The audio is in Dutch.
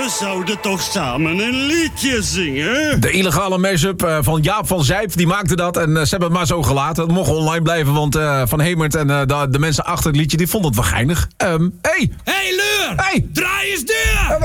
We zouden toch samen een liedje zingen? De illegale mashup van Jaap van Zijp, die maakte dat. En ze hebben het maar zo gelaten. Het mocht online blijven, want Van Hemert en de mensen achter het liedje... die vonden het wel geinig. Hey, Hey, Leur! Hey! Draai eens deur!